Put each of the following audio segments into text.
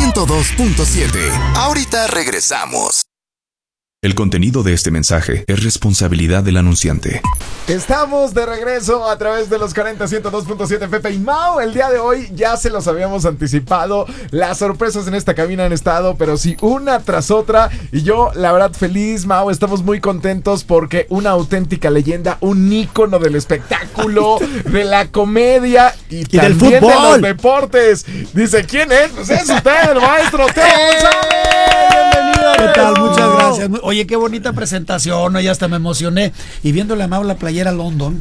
102.7. Ahorita regresamos. El contenido de este mensaje es responsabilidad del anunciante. Estamos de regreso a través de los 102.7 Pepe y Mau. El día de hoy ya se los habíamos anticipado. Las sorpresas en esta cabina han estado, pero sí, una tras otra. Y yo, la verdad, feliz, Mau. Estamos muy contentos porque una auténtica leyenda, un ícono del espectáculo, de la comedia y también del fútbol, de los deportes. Dice, ¿quién es? Pues es usted, el maestro Teo González. Bienvenido. ¿Qué tal? Muchas gracias. Oye, qué bonita presentación. Ya hasta me emocioné. Y viéndole a Mau la playera London,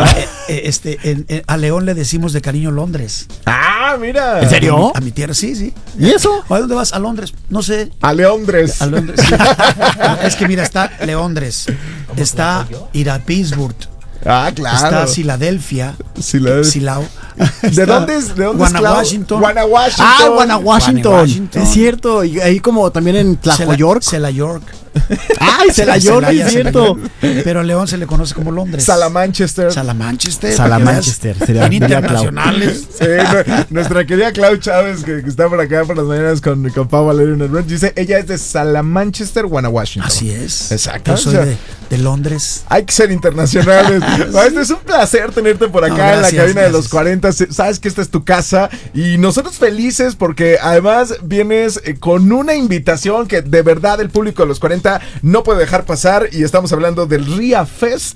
a León le decimos de cariño Londres. Ah, mira. ¿En serio? A mi tierra, sí. ¿Y eso? ¿A dónde vas? A Londres. No sé. A Leondres. A Londres, sí. Es que mira, está Leondres, está ir a Pittsburgh. Ah, claro. Está Filadelfia. Silao. ¿De dónde es Guanajuato. Guanajuato. Es cierto. Y ahí como también en Tlajoyork. Cela York. ¡Ay, York, es cierto! Pero a León se le conoce como Londres. Salamanchester. Serían internacionales. Sí, nuestra querida Clau Chávez, que está por acá por las mañanas con Pau Valerio en el brunch, dice, ella es de Salamanchester, Guanajuato. Así es. Exacto. Yo soy de Londres. Hay que ser internacionales. Maestro, es un placer tenerte por acá en la cabina de los 40. Sabes que esta es tu casa y nosotros felices porque además vienes con una invitación que de verdad el público de los 40 no puede dejar pasar, y estamos hablando del RIA Fest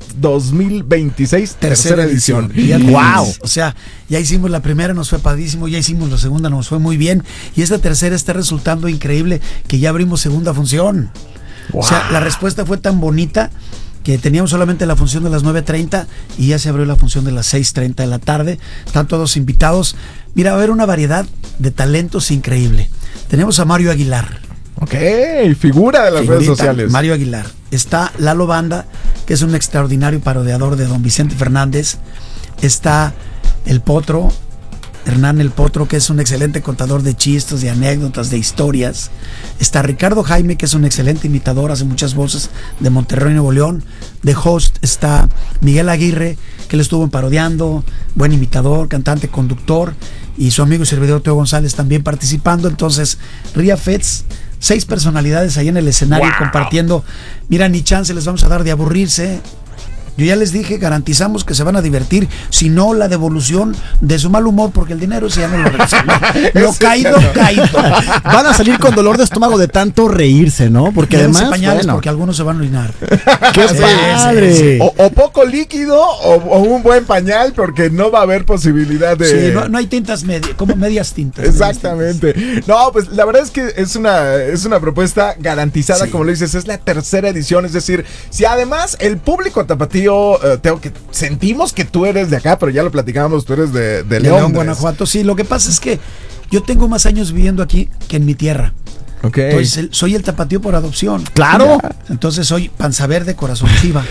2026, tercera edición. ¡Wow! O sea, ya hicimos la primera, nos fue padrísimo, ya hicimos la segunda, nos fue muy bien, y esta tercera está resultando increíble, que ya abrimos segunda función. Wow. O sea, la respuesta fue tan bonita que teníamos solamente la función de las 9:30 y ya se abrió la función de las 6:30 de la tarde. Están todos invitados. Mira, va a haber una variedad de talentos increíble. Tenemos a Mario Aguilar. Ok, figura de las redes sociales. Mario Aguilar. Está Lalo Banda, que es un extraordinario parodiador de Don Vicente Fernández. Está el Potro, Hernán el Potro, que es un excelente contador de chistes, de anécdotas, de historias. Está Ricardo Jaime, que es un excelente imitador, hace muchas voces, de Monterrey, Nuevo León. De host está Miguel Aguirre, que él estuvo en Parodiando, buen imitador, cantante, conductor. Y su amigo y servidor Teo González también participando. Entonces, RIA Fest, 6 personalidades ahí en el escenario compartiendo. Mira, ni chance les vamos a dar de aburrirse. Yo ya les dije, garantizamos que se van a divertir, si no la devolución de su mal humor, porque el dinero ese ya no lo regresamos. Lo caído. Van a salir con dolor de estómago de tanto reírse, ¿no? Porque además, pañales, porque algunos se van a orinar. ¡Qué padre! Sí. O poco líquido o un buen pañal, porque no va a haber posibilidad de... Sí, no hay tintas como medias tintas. Exactamente. No, pues la verdad es que es una propuesta garantizada, como lo dices, es la tercera edición, es decir, si además el público tapatío, Teo, que sentimos que tú eres de acá, pero ya lo platicábamos, tú eres de León, Guanajuato. Sí, lo que pasa es que yo tengo más años viviendo aquí que en mi tierra. Okay. Entonces, soy el tapatío por adopción. ¡Claro! Entonces soy panza verde, corazón chiva.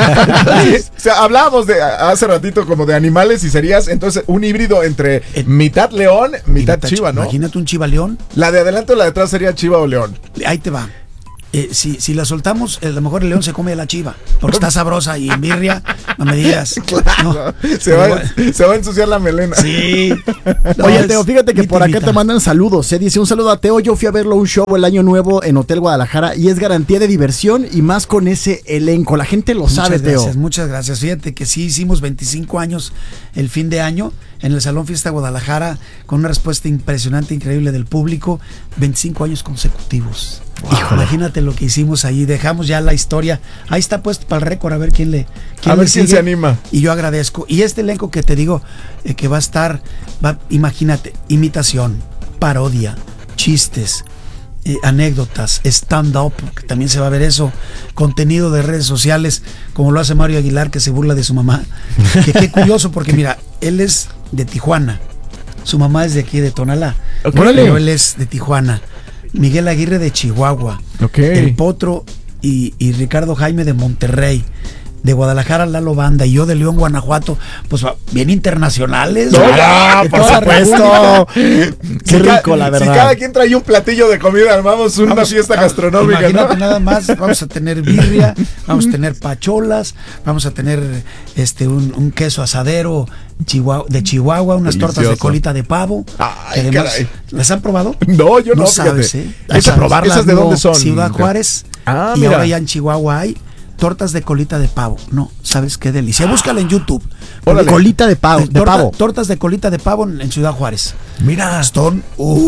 O sea, hablábamos hace ratito como de animales y serías entonces un híbrido entre mitad león, mitad chiva, ¿no? Imagínate un chiva león. La de adelante o la de atrás sería chiva o león. Ahí te va. Si la soltamos, a lo mejor el león se come a la chiva, porque está sabrosa y en birria, no me digas. Claro, no. Se va a ensuciar la melena. Sí. Oye, Teo, fíjate que por acá te mandan saludos. Dice un saludo a Teo. Yo fui a verlo un show el año nuevo en Hotel Guadalajara y es garantía de diversión y más con ese elenco. La gente lo sabe, Teo. Muchas gracias. Fíjate que sí hicimos 25 años el fin de año en el Salón Fiesta Guadalajara con una respuesta impresionante, increíble del público. 25 años consecutivos. Wow. Imagínate lo que hicimos ahí, dejamos ya la historia, ahí está puesto para el récord, a ver quién se anima. Y yo agradezco. Y este elenco que te digo que va a estar, imagínate, imitación, parodia, chistes, anécdotas, stand-up, que también se va a ver eso, contenido de redes sociales, como lo hace Mario Aguilar, que se burla de su mamá. Que qué curioso, porque mira, él es de Tijuana, su mamá es de aquí de Tonalá, pero él es de Tijuana. Miguel Aguirre de Chihuahua, el Potro y Ricardo Jaime de Monterrey, de Guadalajara, Lalo Banda, y yo de León, Guanajuato, pues bien internacionales. Por supuesto. Qué rico, la verdad. Si cada quien trae un platillo de comida, armamos una fiesta gastronómica. Imagínate, ¿no? Nada más, vamos a tener birria, vamos a tener pacholas, vamos a tener un queso asadero de Chihuahua, unas Delicioso. tortas de colita de pavo. Ay, Además, caray. ¿las han probado? No, yo no, sabes, fíjate. Hay que probarlas. ¿Esas de dónde son? Ciudad Juárez. Y mira. ahora ya en Chihuahua hay tortas de colita de pavo. No, ¿sabes qué delicia? Búscala en YouTube. Órale. Colita de pavo. Tortas de colita de pavo en Ciudad Juárez. Mira. Stone.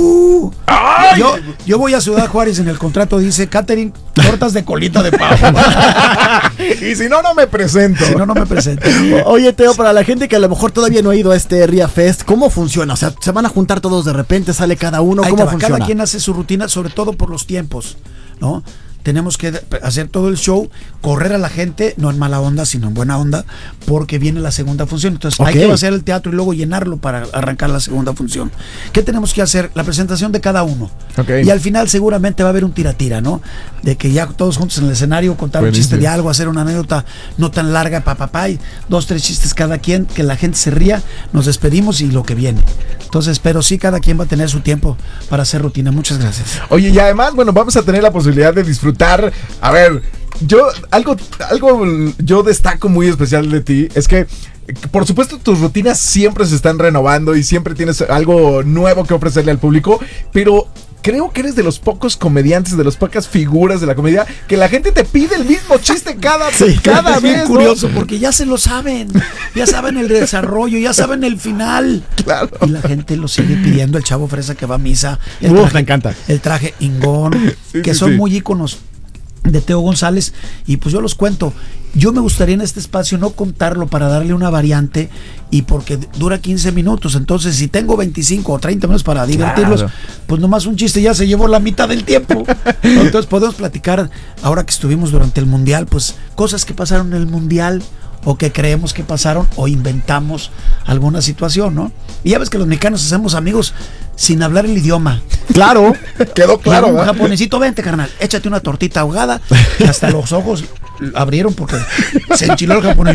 Yo voy a Ciudad Juárez, en el contrato dice catering, tortas de colita de pavo. Y si no, no me presento. Si no, no me presento. Oye, Teo, para la gente que a lo mejor todavía no ha ido a este RIA Fest, ¿cómo funciona? O sea, ¿se van a juntar todos de repente? ¿Sale cada uno? ¿Cómo funciona? Cada quien hace su rutina, sobre todo por los tiempos, ¿no? Tenemos que hacer todo el show, correr a la gente, no en mala onda, sino en buena onda, porque viene la segunda función. Entonces hay que hacer el teatro y luego llenarlo para arrancar la segunda función. ¿Qué tenemos que hacer? La presentación de cada uno. Y al final seguramente va a haber un tira-tira, ¿no? De que ya todos juntos en el escenario contar un chiste de algo, hacer una anécdota no tan larga, y 2, 3 chistes cada quien, que la gente se ría, nos despedimos y lo que viene. Entonces, pero sí, cada quien va a tener su tiempo para hacer rutina. Muchas gracias. Oye, y además, bueno, vamos a tener la posibilidad de disfrutar. A ver, algo yo destaco muy especial de ti es que, por supuesto, tus rutinas siempre se están renovando y siempre tienes algo nuevo que ofrecerle al público, pero creo que eres de los pocos comediantes, de las pocas figuras de la comedia, que la gente te pide el mismo chiste cada vez. Es bien curioso, ¿no? Porque ya se lo saben, ya saben el desarrollo, ya saben el final. Claro. Y la gente lo sigue pidiendo, el chavo fresa que va a misa, Me encanta. el traje Ingón, que son muy íconos de Teo González, y pues yo los cuento. Yo me gustaría en este espacio no contarlo para darle una variante, y porque dura 15 minutos, entonces si tengo 25 o 30 minutos para divertirlos, pues nomás un chiste ya se llevó la mitad del tiempo. Entonces podemos platicar, ahora que estuvimos durante el Mundial, pues cosas que pasaron en el Mundial, o que creemos que pasaron, o inventamos alguna situación, ¿no? Y ya ves que los mexicanos hacemos amigos sin hablar el idioma. Claro. Quedó claro. Un japonesito, vente, carnal, échate una tortita ahogada, y hasta los ojos abrieron porque se enchiló el japonés.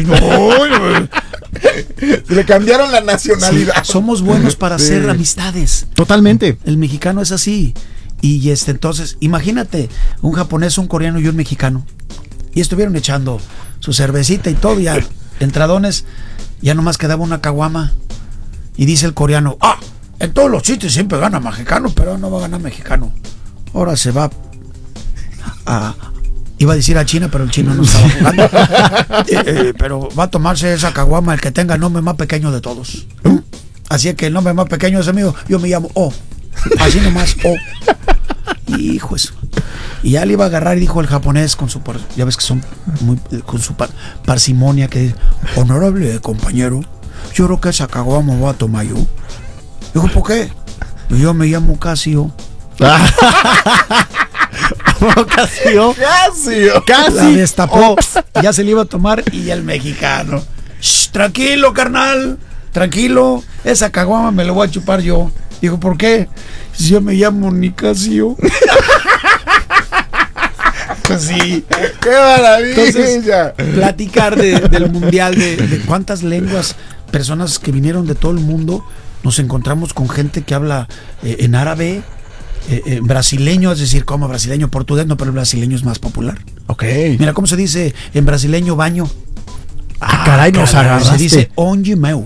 Le cambiaron la nacionalidad. Sí, somos buenos para hacer amistades. Totalmente. El mexicano es así. Y entonces, imagínate un japonés, un coreano y un mexicano. Y estuvieron echando su cervecita y todo, ya entradones, ya nomás quedaba una caguama. Y dice el coreano, en todos los chistes siempre gana mexicano, pero no va a ganar mexicano. Ahora se va iba a decir a China, pero el chino no estaba jugando. Pero va a tomarse esa caguama el que tenga el nombre más pequeño de todos. Así es que el nombre más pequeño es mío. Yo me llamo O. Así nomás, O. Hijo eso. Y ya le iba a agarrar y dijo el japonés con su, ya ves que son muy, con su parsimonia, que dice, honorable compañero, yo creo que esa caguama voy a tomar yo. Dijo, ¿por qué? Yo me llamo Casio. Casio. La destapó. Ya se le iba a tomar, y el mexicano, tranquilo, carnal, tranquilo, esa caguama me la voy a chupar yo. Dijo, ¿por qué? Yo me llamo Nicasio. Pues sí. ¡Qué maravilla! Entonces, platicar del mundial, de cuántas lenguas, personas que vinieron de todo el mundo. Nos encontramos con gente que habla en árabe, brasileño, es decir, como brasileño, portugués, no, pero el brasileño es más popular. Mira cómo se dice en brasileño baño. Caray, nos agarraste. Se dice onde meu.